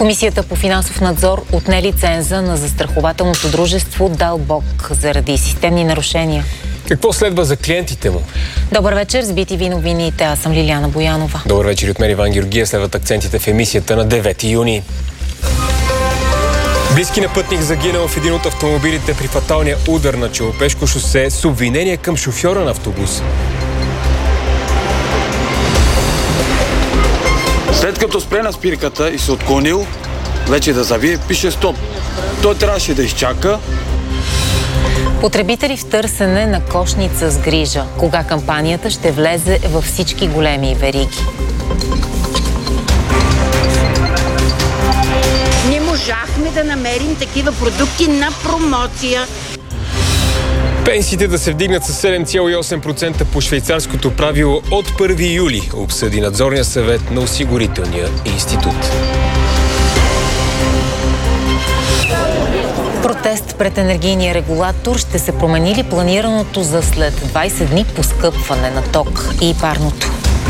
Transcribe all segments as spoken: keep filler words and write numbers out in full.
Комисията по финансов надзор отне лиценза на застрахователното дружество Дълбок заради системни нарушения. Какво следва за клиентите му? Добър вечер, с Би Ти Ви новините. Аз съм Лиляна Боянова. Добър вечер от мен, Иван Георгиев. Следват акцентите в емисията на девети юни. Близки на пътник загинал в един от автомобилите при фаталния удар на Челопешко шосе с обвинение към шофьора на автобус. След като спре на спирката и се отклонил, вече да завие, пише стоп. Той трябваше да изчака. Потребители в търсене на кошница с грижа. Кога кампанията ще влезе във всички големи вериги? Не можахме да намерим такива продукти на промоция. Пенсиите да се вдигнат с седем цяло и осем процента по швейцарското правило от първи юли, обсъди надзорния съвет на Осигурителния институт. Протест пред енергийния регулатор. Ще се промени ли планираното за след двайсет дни поскъпване на ток и парното?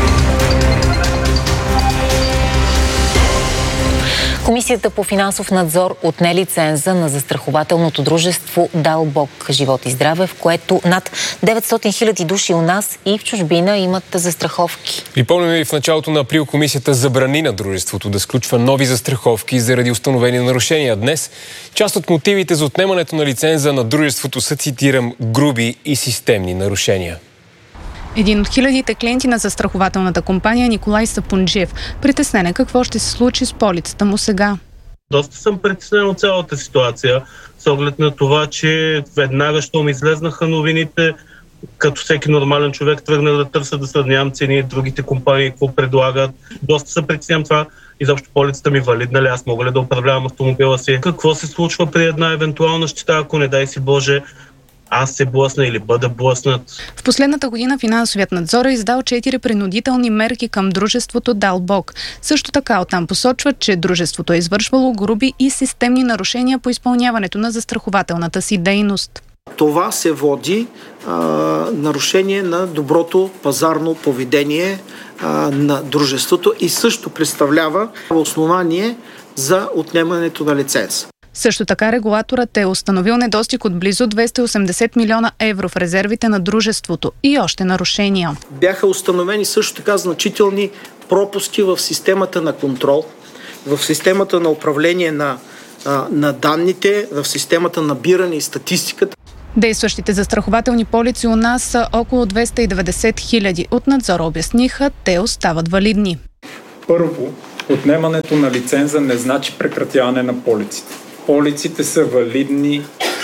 Комисията по финансов надзор отне лиценза на застрахователното дружество Дълбок живот и здраве, в което над деветстотин хиляди души у нас и в чужбина имат застраховки. Припомняме ви, в началото на април комисията забрани на дружеството да сключва нови застраховки заради установени нарушения. Днес част от мотивите за отнемането на лиценза на дружеството са, цитирам, груби и системни нарушения. Един от хилядите клиенти на застрахователната компания Николай Сапунджиев притеснен е какво ще се случи с полицата му сега. Доста съм притеснен от цялата ситуация, с оглед на това, че веднага, щом излезнаха новините, като всеки нормален човек тръгнах да търся да сравнявам цени, другите компании какво предлагат. Доста се притеснявам това. Изобщо полицата ми валидна ли, аз мога ли да управлявам автомобила си? Какво се случва при една евентуална щета, ако не дай си Боже, аз се блъсна или бъда блъснат. В последната година финансовият надзор е издал четири принудителни мерки към дружеството Дълбок. Също така оттам посочват, че дружеството е извършвало груби и системни нарушения по изпълняването на застрахователната си дейност. Това се води а, нарушение на доброто пазарно поведение а, на дружеството и също представлява основание за отнемането на лиценз. Също така регулаторът е установил недостиг от близо двеста и осемдесет милиона евро в резервите на дружеството и още нарушения. Бяха установени също така значителни пропуски в системата на контрол, в системата на управление на, на данните, в системата на набиране и статистиката. Действащите застрахователни полици у нас са около двеста и деветдесет хиляди. От надзора обясниха, те остават валидни. Първо, отнемането на лиценза не значи прекратяване на полиците. Полиците са валидни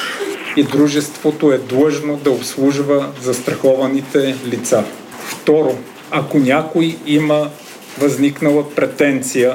и дружеството е длъжно да обслужва застрахованите лица. Второ, ако някой има възникнала претенция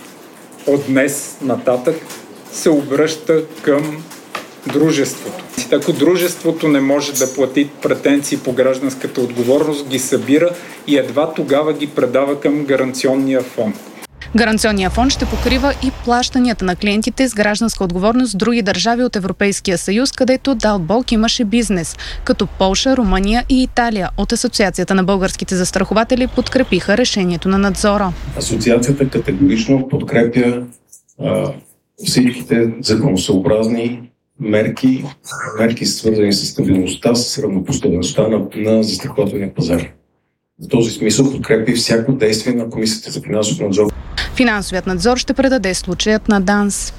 от днес нататък, се обръща към дружеството. Ако дружеството не може да плати претенции по гражданската отговорност, ги събира и едва тогава ги предава към гаранционния фонд. Гаранционният фонд ще покрива и плащанията на клиентите с гражданска отговорност в други държави от Европейския съюз, където Дълбок имаше бизнес, като Полша, Румъния и Италия. От Асоциацията на българските застрахователи подкрепиха решението на надзора. Асоциацията категорично подкрепя а, всичките законосъобразни мерки, мерки свързани с стабилността, с равнопоставеността на, на застрахователния пазар. В този смисъл подкрепи всяко действие на Комисията за финансов надзор. Финансовият надзор ще предаде случаят на ДАНС.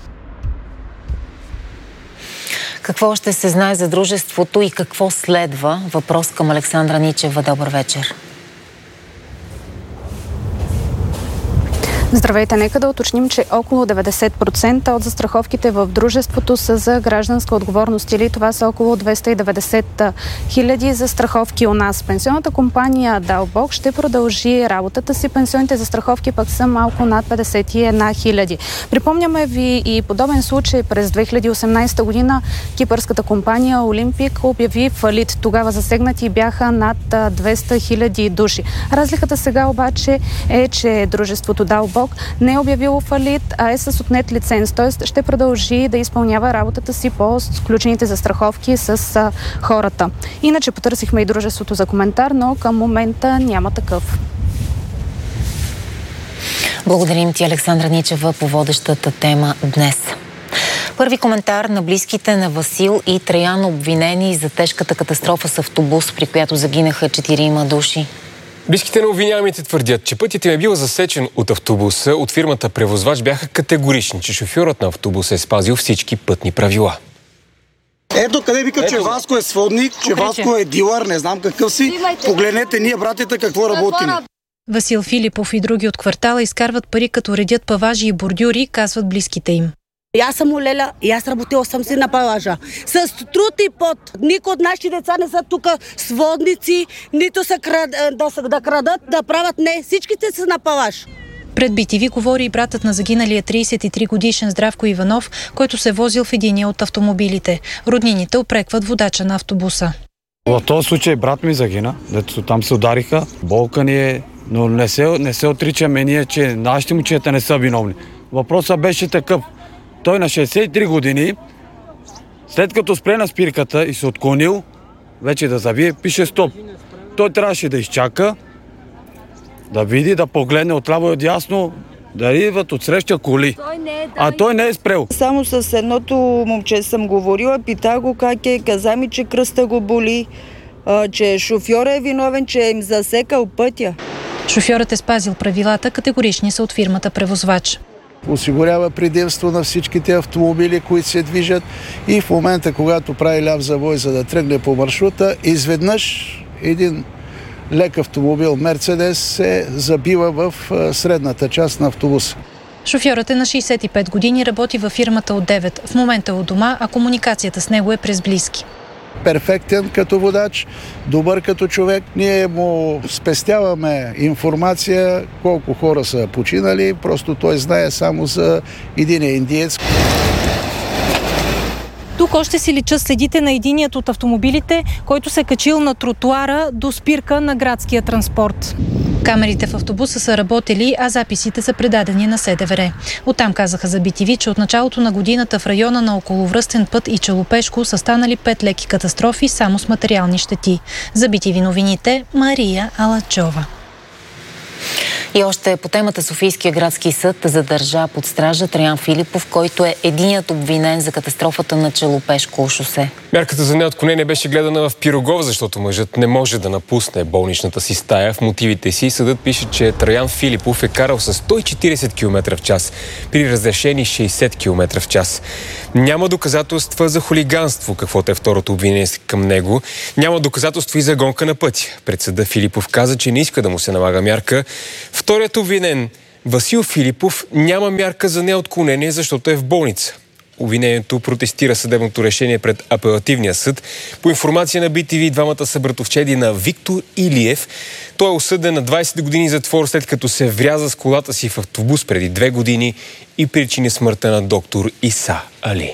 Какво ще се знае за дружеството и какво следва? Въпрос към Александра Ничева. Добър вечер. Здравейте, нека да уточним, че около деветдесет процента от застраховките в дружеството са за гражданска отговорност или това са около двеста и деветдесет хиляди застраховки у нас. Пенсионната компания Дълбок ще продължи работата си. Пенсионните застраховки пък са малко над петдесет и една хиляди. Припомняме ви и подобен случай през две хиляди и осемнадесета година кипърската компания Олимпик обяви фалит. Тогава засегнати бяха над двеста хиляди души. Разликата сега обаче е, че дружеството Дълбок не е обявило фалит, а е с отнет лиценз, т.е. ще продължи да изпълнява работата си по сключените застраховки с а, хората. Иначе потърсихме и дружеството за коментар, но към момента няма такъв. Благодарим ти, Александра Ничева, по водещата тема днес. Първи коментар на близките на Васил и Траян, обвинени за тежката катастрофа с автобус, при която загинаха четирима души. Близките на обвиняемите твърдят, че пътят им е бил засечен от автобуса. От фирмата превозвач бяха категорични, че шофьорът на автобуса е спазил всички пътни правила. Ето къде вика, че Васко е сводник, че Васко е дилър, не знам какъв си. Погледнете ние, братята, какво работим. Васил Филипов и други от квартала изкарват пари, като редят паважи и бордюри, казват близките им. Аз съм олеля и аз работила съм си на паважа. С труд и пот. Никой от нашите деца не са тук сводници, нито са крад, да, да крадат, да правят. Не, всичките са на паваж. Пред би ти ви говори и братът на загиналия трийсет и три годишен Здравко Иванов, който се возил в единия от автомобилите. Роднините упрекват водача на автобуса. В този случай брат ми загина, дето там се удариха. Болка ни е, но не се, не се отричаме ние, че нашите момчета не са виновни. Въпросът беше такъв. Той на шейсет и три години, след като спре на спирката и се отклонил, вече да завие, пише стоп. Той трябваше да изчака, да види, да погледне отляво и отдясно, да идват отсреща коли. А той не е спрел. Само с едното момче съм говорила, пита го как е, каза ми, че кръста го боли, че шофьорът е виновен, че им засекал пътя. Шофьорът е спазил правилата, категорични са от фирмата превозвач. Осигурява предимство на всичките автомобили, които се движат, и в момента, когато прави ляв завой, за да тръгне по маршрута, изведнъж един лек автомобил Мерцедес се забива в средната част на автобуса. Шофьорът е на шейсет и пет години, работи във фирмата от девет. В момента е у дома, а комуникацията с него е през близки. Перфектен като водач, добър като човек. Ние му спестяваме информация колко хора са починали, просто той знае само за един индиец. Тук още си личат следите на единият от автомобилите, който се качил на тротуара до спирка на градския транспорт. Камерите в автобуса са работели, а записите са предадени на СДВР. Оттам казаха за би ти ви, че от началото на годината в района на околовръстен път и Челопешко са станали пет леки катастрофи само с материални щети. За би ти ви новините, Мария Алачова. И още по темата, Софийския градски съд задържа под стража Траян Филипов, който е единият обвинен за катастрофата на Челопешко шосе. Мярката за неотклонение беше гледана в Пирогов, защото мъжът не може да напусне болничната си стая. В мотивите си съдът пише, че Траян Филипов е карал с сто и четирийсет километра в час при разрешени шейсет километра в час. Няма доказателства за хулиганство, каквото е второто обвинение към него. Няма доказателства и за гонка на пътя. Пред съда Филипов каза, че не иска да му се налага мярка. Вторият обвинен, Васил Филипов, няма мярка за неотклонение, защото е в болница. Обвинението протестира съдебното решение пред апелативния съд. По информация на би ти ви, двамата са братовчеди на Виктор Илиев. Той е осъден на двайсет години затвор, след като се вряза с колата си в автобус преди две години и причини смъртта на доктор Иса Али.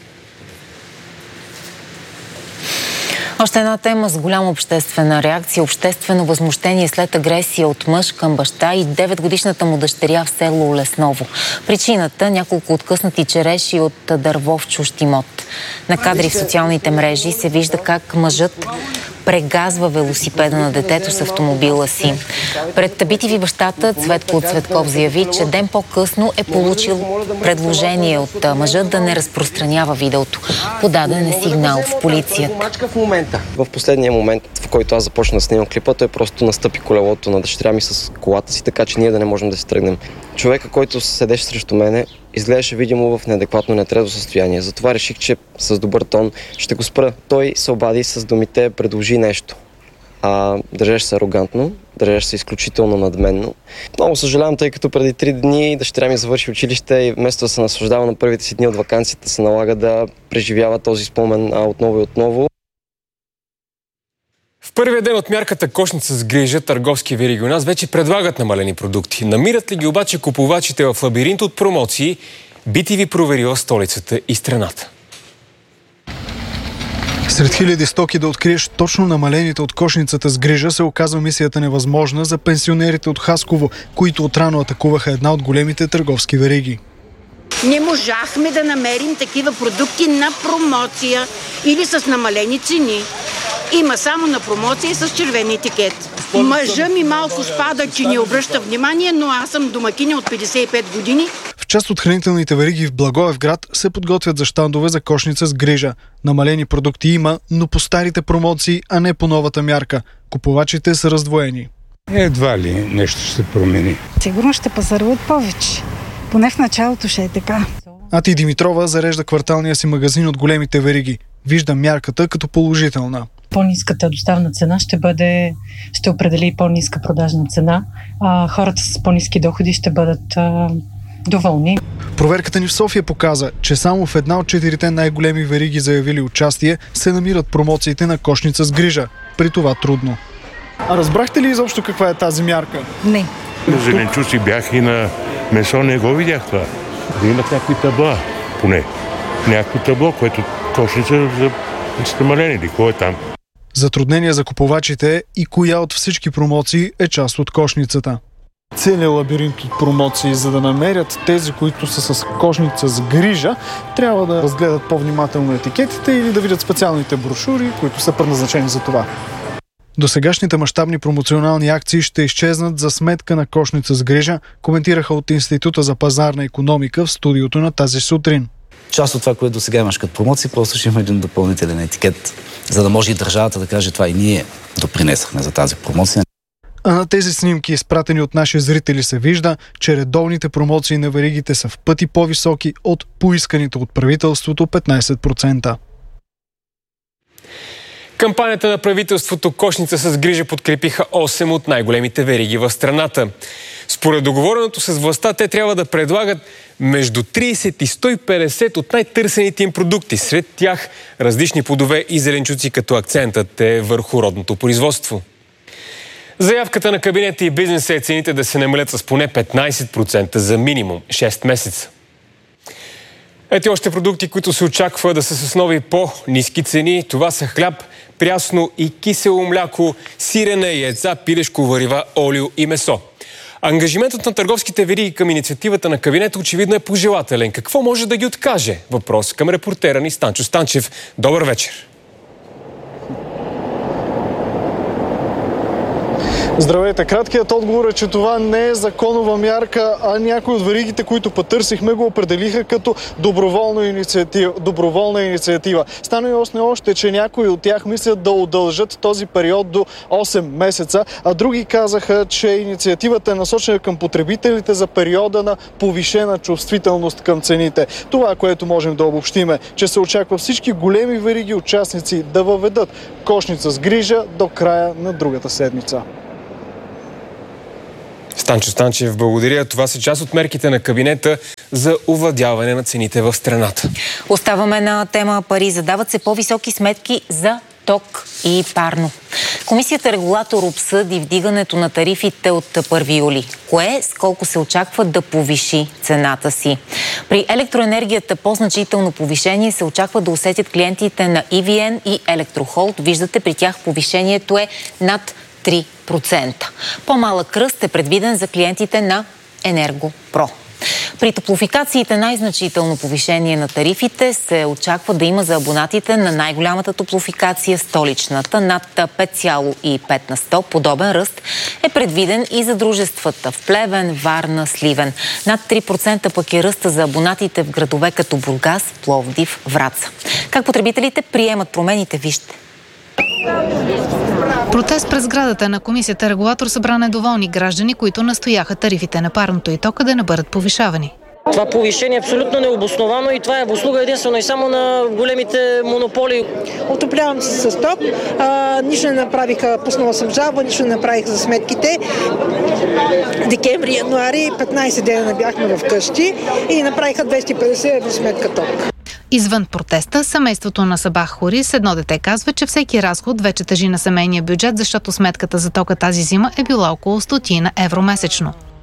Още една тема с голяма обществена реакция. Обществено възмущение след агресия от мъж към баща и деветгодишната му дъщеря в село Лесново. Причината – няколко откъснати череши от дърво в чужд имот. На кадри в социалните мрежи се вижда как мъжът прегазва велосипеда на детето с автомобила си. Пред би ти ви бащата Цветко Цветков заяви, че ден по-късно е получил предложение от мъжа да не разпространява видеото. Подаден е сигнал в полицията. В последния момент, в който аз започна да снимам клипа, той просто настъпи колелото на дъщеря ми с колата си, така че ние да не можем да се тръгнем. Човека, който седеше срещу мене, изглеждаше видимо в неадекватно нетрезво състояние. Затова реших, че с добър тон ще го спра. Той се обади с думите "предложи нещо". А, държеше се арогантно, държеше се изключително надменно. Много съжалявам, тъй като преди три дни дъщеря ми завърши училище и вместо да се наслаждава на първите си дни от ваканцията, се налага да преживява този спомен а, отново и отново. В първия ден от мярката "Кошница с грижа" търговски вериги у нас вече предлагат намалени продукти. Намират ли ги обаче купувачите в лабиринт от промоции? би ти ви проверила столицата и страната. Сред хиляди стоки да откриеш точно намалените от "Кошницата с грижа" се оказва мисията невъзможна за пенсионерите от Хасково, които отрано атакуваха една от големите търговски вериги. Не можахме да намерим такива продукти на промоция или с намалени цени. Има само на промоция с червен етикет. Мъжа ми малко спада, че не обръща внимание, но аз съм домакиня от петдесет и пет години. В част от хранителните вериги в Благоевград се подготвят за щандове за кошница с грижа. Намалени продукти има, но по старите промоции, а не по новата мярка. Купувачите са раздвоени. Едва ли нещо ще се промени. Сигурно ще пазаруват повече. Поне в началото ще е така. Ати Димитрова зарежда кварталния си магазин от големите вериги. Вижда мярката като положителна. По-ниската доставна цена ще бъде, ще определи по-ниска продажна цена, а хората с по-ниски доходи ще бъдат а, доволни. Проверката ни в София показа, че само в една от четирите най-големи вериги заявили участие се намират промоциите на кошница с грижа. При това трудно. А разбрахте ли изобщо каква е тази мярка? Не. На зеленчуци бях и на месо не го видях това. Да имат някакви табла, поне. Някакво табло, което кошница за намалени или кой е там. Затруднение за купувачите е и коя от всички промоции е част от кошницата. Целият лабиринт от промоции, за да намерят тези, които са с кошница с грижа, трябва да разгледат по-внимателно етикетите или да видят специалните брошури, които са предназначени за това. Досегашните мащабни промоционални акции ще изчезнат за сметка на кошница с грижа, коментираха от Института за пазарна икономика в студиото на тази сутрин. Част от това, което до сега имаш като промоция, просто ще има един допълнителен етикет, за да може и държавата да каже това и ние допринесахме за тази промоция. А на тези снимки, изпратени от наши зрители, се вижда, че редовните промоции на веригите са в пъти по-високи от поисканите от правителството петнайсет процента. Кампанията на правителството Кошница с грижа подкрепиха осем от най-големите вериги в страната. Според договореното с властта, те трябва да предлагат между трийсет и сто и петдесет от най-търсените им продукти. Сред тях различни плодове и зеленчуци, като акцентът е върху родното производство. Заявката на кабинета и бизнеса е цените да се намалят с поне петнайсет процента за минимум шест месеца. Ето още продукти, които се очаква да са с нови по-ниски цени. Това са хляб, прясно и кисело мляко, сирене, яйца, пилешко варива, олио и месо. Ангажиментът на търговските вериги към инициативата на кабинета очевидно е пожелателен. Какво може да ги откаже? Въпрос към репортера ни Станчо Станчев. Добър вечер! Здравейте! Краткият отговор е, че това не е законова мярка, а някои от веригите, които потърсихме, го определиха като доброволна инициатива. Доброволна инициатива. Стана ясно още, че някои от тях мислят да удължат този период до осем месеца, а други казаха, че инициативата е насочена към потребителите за периода на повишена чувствителност към цените. Това, което можем да обобщиме, че се очаква всички големи вериги участници да въведат кошница с грижа до края на другата седмица. Станчо Станчев, благодаря. Това са част от мерките на кабинета за овладяване на цените в страната. Оставаме на тема пари. Задават се по-високи сметки за ток и парно. Комисията регулатор обсъди вдигането на тарифите от първи юли. Кое с колко се очаква да повиши цената си? При електроенергията по-значително повишение се очаква да усетят клиентите на и ви ен и Електрохолд. Виждате, при тях повишението е над три процента. По-малък ръст е предвиден за клиентите на Енергопро. При топлофикациите най-значително повишение на тарифите се очаква да има за абонатите на най-голямата топлофикация, столичната, над пет цяло и пет на сто. Подобен ръст е предвиден и за дружествата в Плевен, Варна, Сливен. Над три процента пък е ръста за абонатите в градове като Бургас, Пловдив, Враца. Как потребителите приемат промените, вижте. Протест през сградата на комисията регулатор събра недоволни граждани, които настояха тарифите на парното и тока да не бъдат повишавани. Това повишение е абсолютно необосновано и това е услуга единствено и само на големите монополи. Отоплявам се с ток, а, нищо не направиха, пуснала съм жалба, нищо не направиха за сметките. Декември, януари, петнайсет дена бяхме вкъщи и направиха двеста и петдесет евро сметка ток. Извън протеста, семейството на Сабах Хори с едно дете казва, че всеки разход вече тежи на семейния бюджет, защото сметката за тока тази зима е била около стотина евро месечно.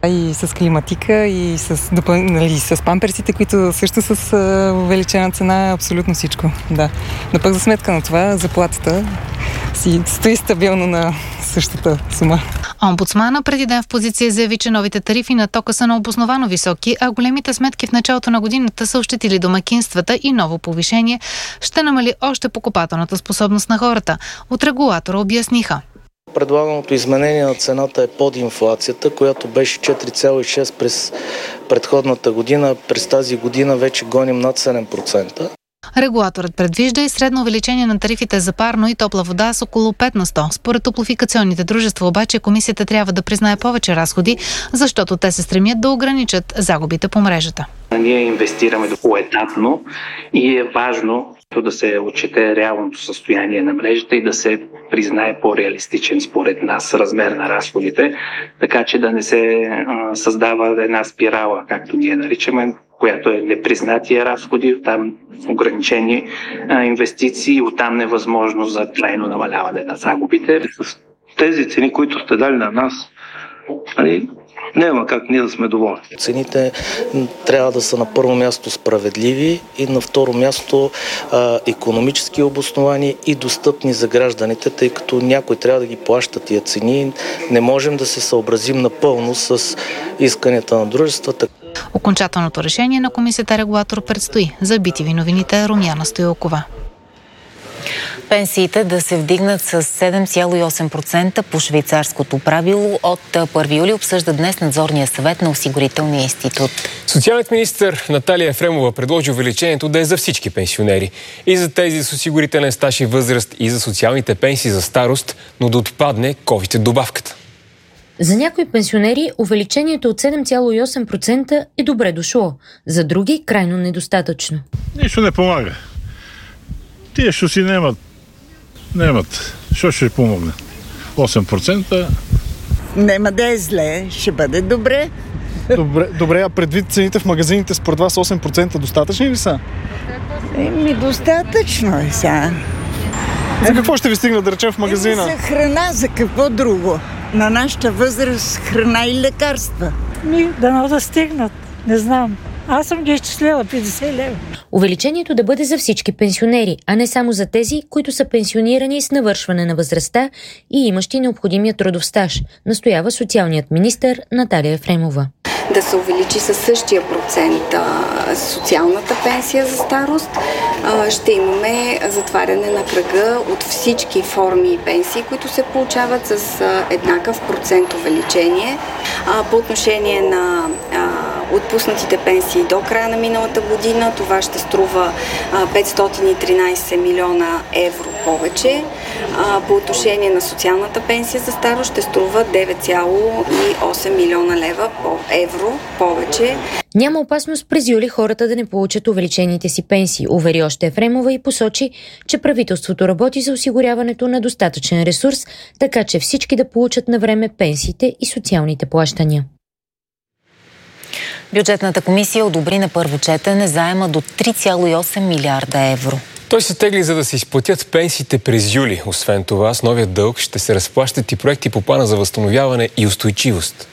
И с климатика, и с, допъл... нали, с памперсите, които също с увеличена цена, абсолютно всичко. Да. Но пък за сметка на това, заплатата си стои стабилно на същата сума. Омбудсмана преди ден в позиция заяви, че новите тарифи на тока са необосновано високи, а големите сметки в началото на годината са ощетили домакинствата и ново повишение ще намали още покупателната способност на хората. От регулатора обясниха. Предлаганото изменение на цената е под инфлацията, която беше четири цяло и шест през предходната година. През тази година вече гоним над седем процента. Регулаторът предвижда и средно увеличение на тарифите за парно и топла вода с около пет на сто. Според топлофикационните дружества обаче комисията трябва да признае повече разходи, защото те се стремят да ограничат загубите по мрежата. Ние инвестираме поетапно и е важно да се отчете реалното състояние на мрежата и да се признае по-реалистичен според нас размер на разходите, така че да не се а, създава една спирала, както ние наричаме, която е непризнатия разходи, оттам ограничени а, инвестиции, оттам невъзможност за трайно намаляване на загубите. С тези цени, които сте дали на нас, али, няма как ние да сме доволни. Цените трябва да са на първо място справедливи и на второ място а, икономически обосновани и достъпни за гражданите, тъй като някой трябва да ги плаща тия цени. Не можем да се съобразим напълно с исканията на дружествата. Окончателното решение на комисията регулатор предстои. За би ти ви новините Румяна Стоилкова. Пенсиите да се вдигнат с седем цяло и осем процента по швейцарското правило. От първи юли обсъжда днес надзорния съвет на Осигурителния институт. Социалният министър Наталия Ефремова предложи увеличението да е за всички пенсионери. И за тези с осигурителен стаж и възраст, и за социалните пенсии за старост, но да отпадне ковид добавката. За някои пенсионери увеличението от седем цяло и осем процента е добре дошло. За други крайно недостатъчно. Нищо не помага. Тия ще си немат. Немат. Що ще помогне? осем процента. Нема да е зле. Ще бъде добре. Добре, добре, а предвид цените в магазините, според вас осем процента достатъчни ли са? Еми, достатъчно е сега. За какво ще ви стигна, да речем, в магазина? Еми, за храна, за какво друго? На нашата възраст храна и лекарства. Ми, дано да стигнат. Не знам. Аз съм ги изчислила петдесет лева. Увеличението да бъде за всички пенсионери, а не само за тези, които са пенсионирани с навършване на възрастта и имащи необходимия трудов стаж, настоява социалният министър Наталия Ефремова. Да се увеличи със същия процент а, социалната пенсия за старост. А, ще имаме затваряне на кръга от всички форми и пенсии, които се получават с а, еднакъв процент увеличение. А, по отношение на а, отпуснатите пенсии до края на миналата година, това ще струва а, петстотин и тринадесет милиона евро повече. А, по отношение на социалната пенсия за старост ще струва девет цяло и осем милиона лева по евро повече. Няма опасност през юли хората да не получат увеличените си пенсии, увери още Ефремова и посочи, че правителството работи за осигуряването на достатъчен ресурс, така че всички да получат на време пенсиите и социалните плащания. Бюджетната комисия одобри на първо четене заема до три цяло и осем милиарда евро. Той се тегли, за да се изплатят пенсиите през юли. Освен това, с новия дълг ще се разплащат и проекти по плана за възстановяване и устойчивост.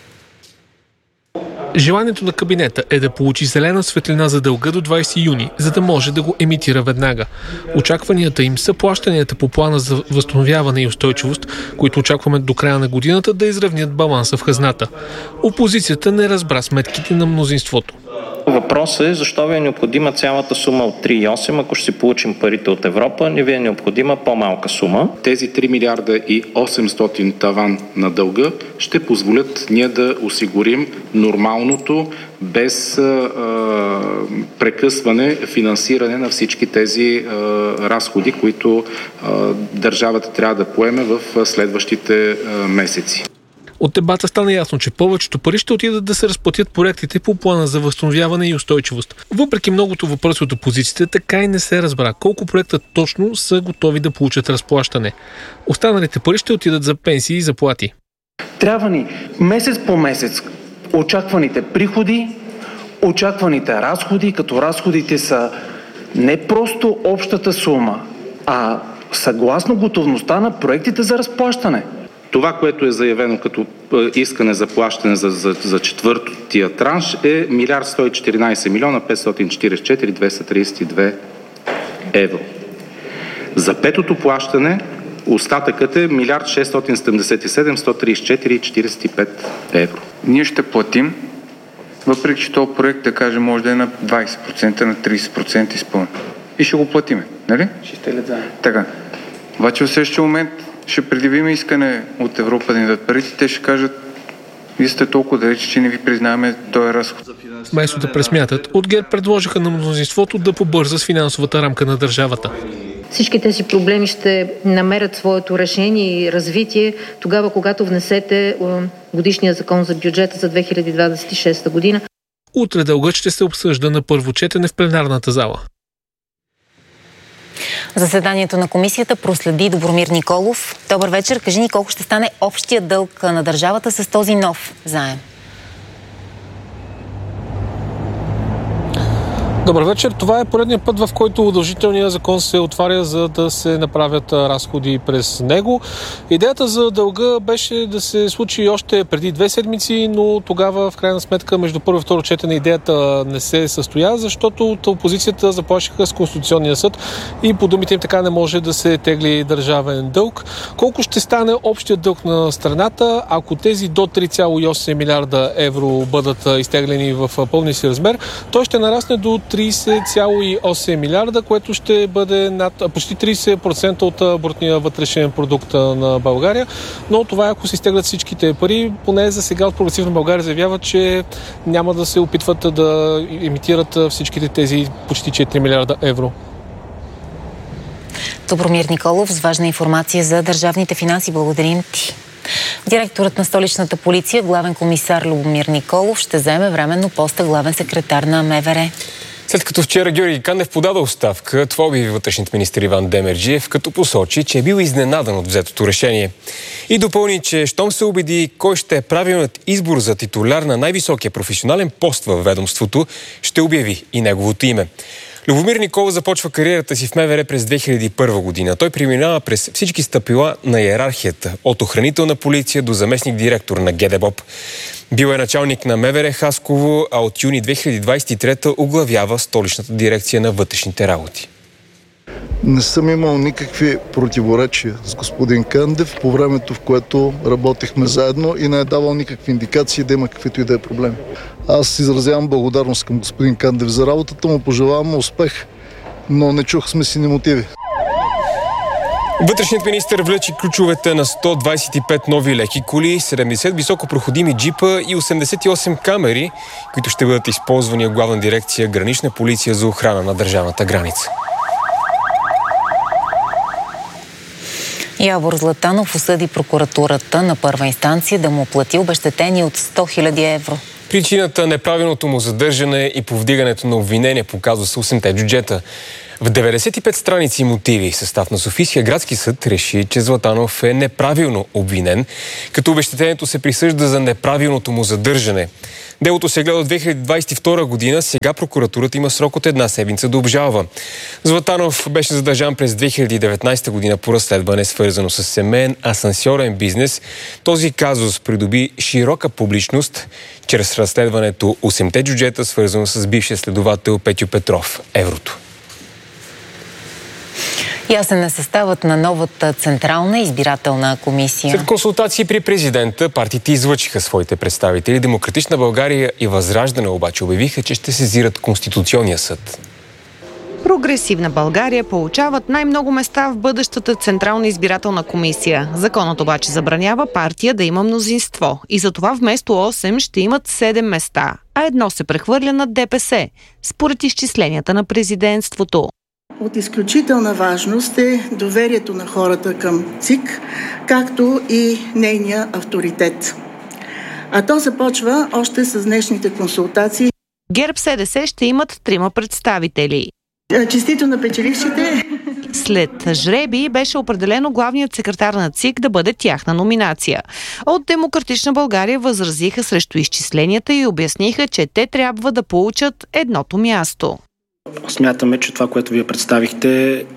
Желанието на кабинета е да получи зелена светлина за дълга до двадесети юни, за да може да го емитира веднага. Очакванията им са плащанията по плана за възстановяване и устойчивост, които очакваме до края на годината да изравнят баланса в хазната. Опозицията не разбра сметките на мнозинството. Въпросът е защо ви е необходима цялата сума от три цяло и осем, ако ще си получим парите от Европа, не ви е необходима по-малка сума. Тези три милиарда и осемстотин таван на дълга ще позволят ние да осигурим нормалното, без а, прекъсване, финансиране на всички тези а, разходи, които а, държавата трябва да поеме в следващите а, месеци. От дебата стана ясно, че повечето пари ще отидат да се разплатят проектите по плана за възстановяване и устойчивост. Въпреки многото въпроси от опозицията, така и не се разбра колко проекта точно са готови да получат разплащане. Останалите пари ще отидат за пенсии и заплати. Трябва ни месец по месец очакваните приходи, очакваните разходи, като разходите са не просто общата сума, а съгласно готовността на проектите за разплащане. Това, което е заявено като искане за плащане за, за, за четвъртия транш е милиард сто и четиринадесет милиона петстотин четиридесет и четири хиляди двеста тридесет и две евро. За петото плащане остатъкът е милиард шестстотин седемдесет и седем милиона сто тридесет и четири хиляди четиридесет и пет евро. Ние ще платим, въпреки че този проект, да кажем, може да е на двадесет процента, на тридесет процента изпълнен. И ще го платиме, нали? Ще да. Така. Обаче в същия момент ще предявим искане от Европа да ни дадат парите, те ще кажат: вие сте толкова далече, че не ви признаваме този разход. Вместо да пресмятат, от ГЕРБ предложиха на мнозинството да побърза с финансовата рамка на държавата. Всички тези проблеми ще намерят своето решение и развитие тогава, когато внесете годишния закон за бюджета за две хиляди двадесет и шеста година. Утре дългът ще се обсъжда на първо четене в пленарната зала. Заседанието на комисията проследи Добромир Николов. Добър вечер. Кажи ни колко ще стане общия дълг на държавата с този нов заем. Добър вечер. Това е поредният път, в който удължителният закон се отваря, за да се направят разходи през него. Идеята за дълга беше да се случи още преди две седмици, но тогава, в крайна сметка, между първо и второ четене идеята не се състоя, защото от опозицията заплашиха с Конституционния съд и по думите им така не може да се тегли държавен дълг. Колко ще стане общият дълг на страната, ако тези до три цяло и осем милиарда евро бъдат изтеглени в пълния си размер, той ще нарасне до тридесет цяло и осем милиарда, което ще бъде над почти тридесет процента от брутния вътрешен продукт на България. Но това, ако се изтеглят всичките пари, поне за сега от Прогресивна България заявяват, че няма да се опитват да имитират всичките тези почти четири милиарда евро. Добромир Николов с важна информация за държавните финанси. Благодарим ти. Директорът на столичната полиция, главен комисар Любомир Николов, ще заеме временно поста главен секретар на МВР. След като вчера Георги Кандев подаде оставка, това обяви вътрешният министър Иван Демерджиев, като посочи, че е бил изненадан от взетото решение. И допълни, че щом се убеди кой ще е правилният избор за титуляр на най-високия професионален пост във ведомството, ще обяви и неговото име. Любомир Николов започва кариерата си в МВР през две хиляди и първа година. Той преминава през всички стъпила на иерархията, от охранителна полиция до заместник-директор на ГДБОП. Бил е началник на МВР Хасково, а от юни две хиляди двадесет и трета оглавява столичната дирекция на вътрешните работи. Не съм имал никакви противоречия с господин Кандев по времето, в което работихме заедно и не е давал никакви индикации да има каквито и да е проблеми. Аз изразявам благодарност към господин Кандев за работата му, пожелавам успех, но не чух смислени мотиви. Вътрешният министър влечи ключовете на сто двадесет и пет нови леки коли, седемдесет високопроходими джипа и осемдесет и осем камери, които ще бъдат използвани от Главна дирекция Гранична полиция за охрана на държавната граница. Явор Златанов осъди прокуратурата на първа инстанция да му плати обезщетение от сто хиляди евро. Причината неправилното му задържане и повдигането на обвинения показва с осемте бюджета. В деветдесет и пет страници мотиви състав на Софийския градски съд реши, че Златанов е неправилно обвинен, като обезщетението се присъжда за неправилното му задържане. Делото се гледа от две хиляди двадесет и втора година, сега прокуратурата има срок от една седмица да обжалва. Златанов беше задържан през две хиляди и деветнадесета година по разследване, свързано с семейен асансьорен бизнес. Този казус придоби широка публичност чрез разследването осемте джуджета, свързано с бившия следовател Петю Петров, Еврото. Ясен е съставът на новата Централна избирателна комисия. След консултации при президента, партиите излъчиха своите представители. Демократична България и Възраждане обаче обявиха, че ще сезират Конституционния съд. Прогресивна България получават най-много места в бъдещата Централна избирателна комисия. Законът обаче забранява партия да има мнозинство. И затова вместо осем ще имат седем места, а едно се прехвърля на ДПС, според изчисленията на президентството. От изключителна важност е доверието на хората към ЦИК, както и нейния авторитет. А то започва още с днешните консултации. ГЕРБ-СДС ще имат трима представители. Честито на печелившите! След жреби беше определено главният секретар на ЦИК да бъде тяхна номинация. От Демократична България възразиха срещу изчисленията и обясниха, че те трябва да получат едното място. Смятаме, че това, което вие представихте,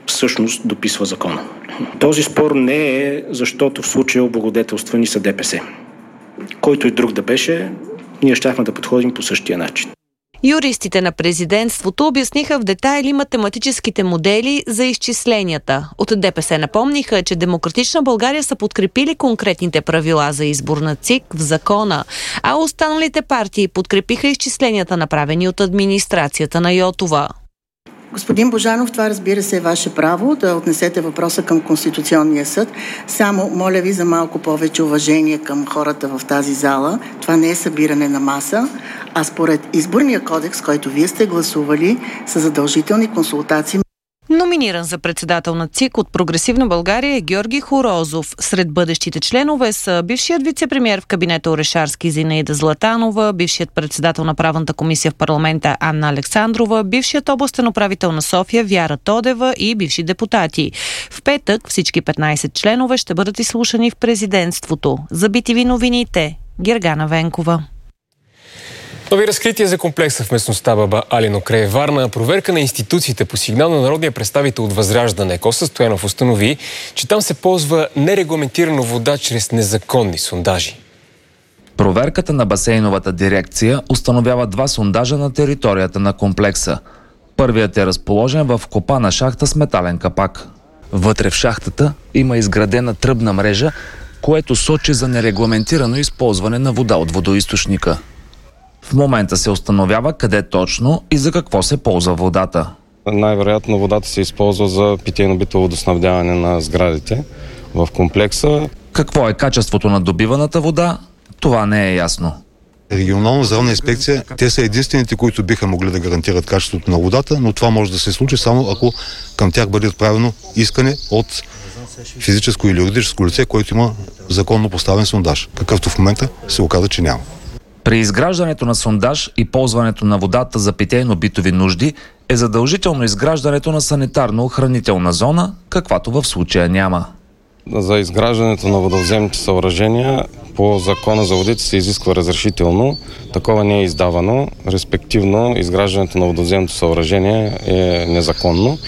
всъщност дописва закона. Този спор не е защото в случая облагодетелствани са ДПС. Който и друг да беше, ние щяхме да подходим по същия начин. Юристите на президентството обясниха в детайли математическите модели за изчисленията. От ДПС напомниха, че Демократична България са подкрепили конкретните правила за избор на ЦИК в закона, а останалите партии подкрепиха изчисленията, направени от администрацията на Йотова. Господин Божанов, това разбира се е ваше право да отнесете въпроса към Конституционния съд. Само моля ви за малко повече уважение към хората в тази зала. Това не е събиране на маса, а според изборния кодекс, който вие сте гласували, са задължителни консултации. Номиниран за председател на ЦИК от Прогресивна България е Георги Хорозов. Сред бъдещите членове са бившият вице-премиер в кабинета Орешарски Зинаида Златанова, бившият председател на правната комисия в парламента Анна Александрова, бившият областен управител на София Вяра Тодева и бивши депутати. В петък всички петнайсет членове ще бъдат изслушани в президентството. За би ти ви новините, Гергана Венкова. Нови разкрития за комплекса в местността Баба Алино край Варна. Проверка на институциите по сигнал на народния представител от Възраждане Коста Стоянов установи, че там се ползва нерегламентирано вода чрез незаконни сондажи. Проверката на басейновата дирекция установява два сондажа на територията на комплекса. Първият е разположен в копана шахта с метален капак. Вътре в шахтата има изградена тръбна мрежа, което сочи за нерегламентирано използване на вода от водоизточника. В момента се установява къде точно и за какво се ползва водата. Най-вероятно водата се използва за питейно-битово водоснабдяване на сградите в комплекса. Какво е качеството на добиваната вода? Това не е ясно. Регионална здравна инспекция, те са единствените, които биха могли да гарантират качеството на водата, но това може да се случи само ако към тях бъде отправено искане от физическо или юридическо лице, което има законно поставен сондаж, какъвто в момента се оказа, че няма. При изграждането на сондаж и ползването на водата за питейно-битови нужди е задължително изграждането на санитарно-охранителна зона, каквато в случая няма. За изграждането на водовземните съоръжения по закона за водите се изисква разрешително. Такова не е издавано. Респективно, изграждането на водовземното съоръжение е незаконно.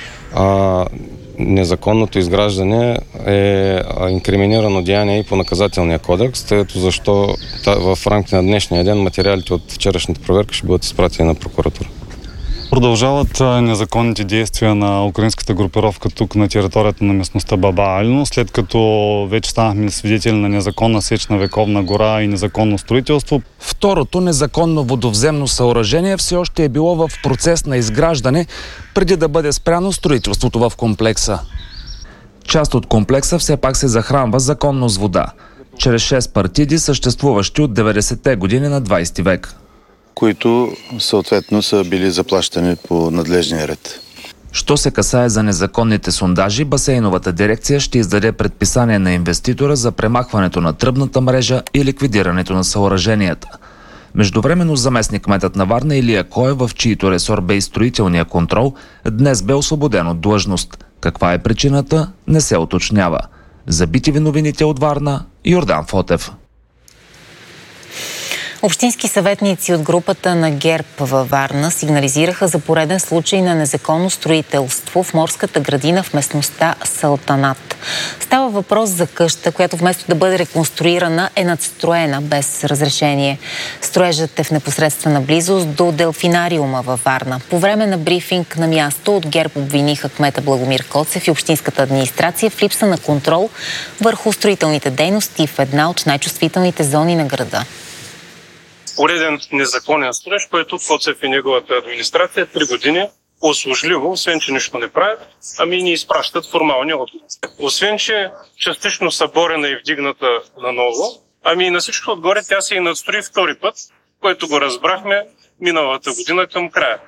А незаконното изграждане е инкриминирано деяние и по наказателния кодекс, тъйто защо в рамките на днешния ден материалите от вчерашната проверка ще бъдат изпратени на прокуратура. Продължават незаконните действия на украинската групировка тук на територията на местността Баба Алино, след като вече станахме свидетели на незаконна сеч на Вековна гора и незаконно строителство. Второто незаконно водовземно съоръжение все още е било в процес на изграждане, преди да бъде спряно строителството в комплекса. Част от комплекса все пак се захранва законно с вода, чрез шест партиди, съществуващи от деветдесетте години на двайсети век. Които съответно са били заплащани по надлежния ред. Що се касае за незаконните сондажи, басейновата дирекция ще издаде предписание на инвеститора за премахването на тръбната мрежа и ликвидирането на съоръженията. Междувременно заместник-кметът на Варна Илия Коев, в чието ресор бе и строителния контрол, днес бе освободен от длъжност. Каква е причината, не се уточнява. За би ти ви новините от Варна, Йордан Фотев. Общински съветници от групата на ГЕРБ във Варна сигнализираха за пореден случай на незаконно строителство в морската градина в местността Салтанат. Става въпрос за къща, която вместо да бъде реконструирана е надстроена без разрешение. Строежът е в непосредствена близост до делфинариума във Варна. По време на брифинг на място от ГЕРБ обвиниха кмета Благомир Коцев и общинската администрация в липса на контрол върху строителните дейности в една от най-чувствителните зони на града. Пореден незаконен строеж, който Коцев и неговата администрация три години услужливо, освен че нищо не правят, ами ни изпращат формални отговори. Освен че частично съборена и вдигната наново, ами и на всичко отгоре тя се и надстрои втори път, което го разбрахме миналата година към края.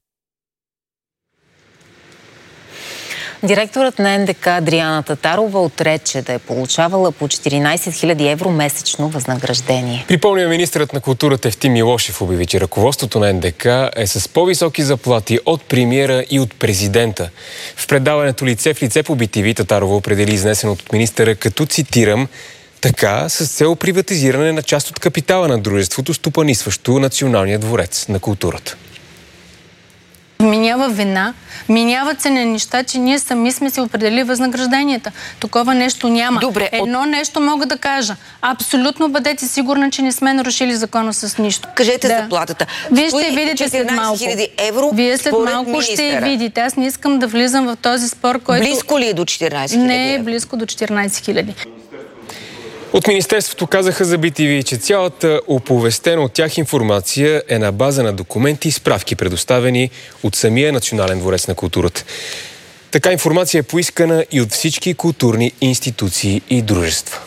Директорът на Ен Де Ка Адриана Татарова отрече да е получавала по четиринайсет хиляди евро месечно възнаграждение. Припомня, министърът на културата Евтим Милошев обяви, че ръководството на Ен Де Ка е с по-високи заплати от премиера и от президента. В предаването лице в лице по би ти ви Татарова определи изнесеното от министъра като, цитирам, така с цел приватизиране на част от капитала на дружеството, стопанисващо Националния дворец на културата. вменява вина, вменяват се на неща, че ние сами сме си определили възнагражденията. Такова нещо няма. Добре, Едно от... нещо мога да кажа. Абсолютно бъдете сигурни, че не сме нарушили закона с нищо. Кажете да. заплатата. Вие ще видите след малко. хиляди евро. Вие след малко министъра. ще видите. Аз не искам да влизам в този спор, който... Близко ли е до четиринайсет хиляди? Не е близко до четиринайсет хиляди. От Министерството казаха за би ти ви, че цялата оповестена от тях информация е на база на документи и справки, предоставени от самия Национален дворец на културата. Така информация е поискана и от всички културни институции и дружества.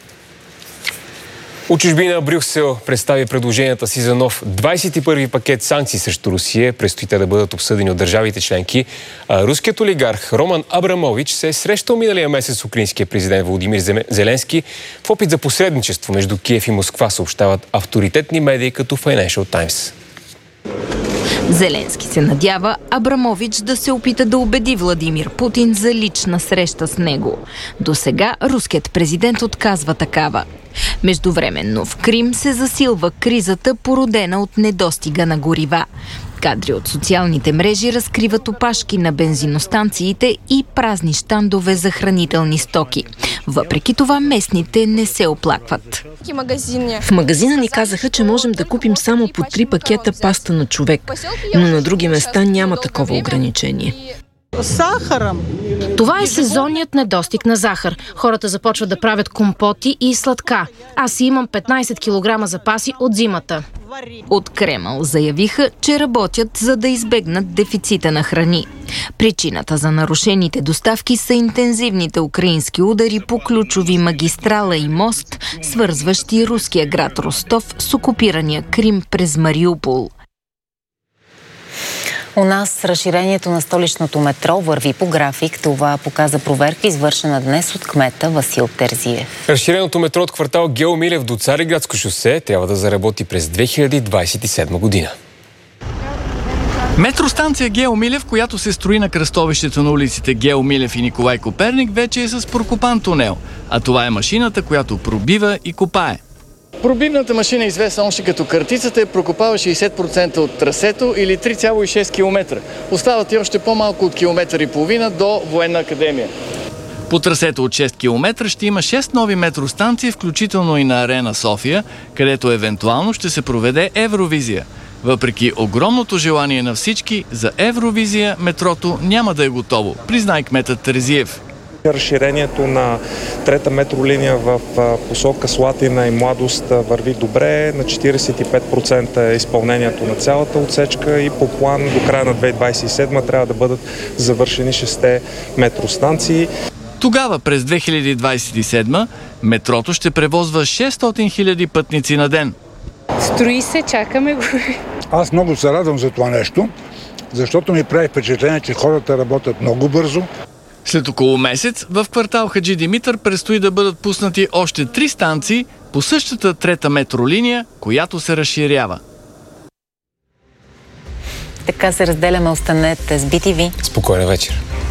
От чужбина Брюксел представи предложенията си за нов двайсет и първи пакет санкции срещу Русия. Предстои те да бъдат обсъдени от държавите членки. А руският олигарх Роман Абрамович се е срещал миналия месец с украинския президент Володимир Зеленски в опит за посредничество между Киев и Москва, съобщават авторитетни медии като Financial Times. Зеленски се надява Абрамович да се опита да убеди Владимир Путин за лична среща с него. До сега руският президент отказва такава. Междувременно в Крим се засилва кризата, породена от недостига на горива. Кадри от социалните мрежи разкриват опашки на бензиностанциите и празни щандове за хранителни стоки. Въпреки това местните не се оплакват. В магазина ни казаха, че можем да купим само по три пакета паста на човек, но на други места няма такова ограничение. Това е сезонният недостиг на захар. Хората започват да правят компоти и сладка. Аз си имам петнайсет килограма запаси от зимата. От Кремъл заявиха, че работят за да избегнат дефицита на храни. Причината за нарушените доставки са интензивните украински удари по ключови магистрала и мост, свързващи руския град Ростов с окупирания Крим през Мариупол. У нас разширението на столичното метро върви по график. Това показа проверка, извършена днес от кмета Васил Терзиев. Разширеното метро от квартал Гео Милев до Цариградско шосе трябва да заработи през две хиляди двайсет и седма година. Метростанция Гео Милев, която се строи на кръстовището на улиците Гео Милев и Николай Коперник, вече е с прокопан тунел. А това е машината, която пробива и копае. Пробивната машина, известна още като картицата, е прокопава шейсет процента от трасето или три цяло и шест километра. Остават и още по-малко от километър и половина до Военна академия. По трасето от шест километра ще има шест нови метростанции, включително и на Арена София, където евентуално ще се проведе Евровизия. Въпреки огромното желание на всички, за Евровизия метрото няма да е готово, признай кметът Терзиев. Разширението на трета метролиния в посока Слатина и Младост върви добре. На четирийсет и пет процента е изпълнението на цялата отсечка и по план до края на две хиляди двайсет и седма трябва да бъдат завършени шестте метростанции. Тогава през две хиляди двайсет и седма метрото ще превозва шестстотин хиляди пътници на ден. Строи се, чакаме го. Аз много се радвам за това нещо, защото ми прави впечатление, че хората работят много бързо. След около месец в квартал Хаджи Димитър предстои да бъдат пуснати още три станции по същата трета метролиния, която се разширява. Така се разделяме. Останете с би ти ви. Спокойна вечер.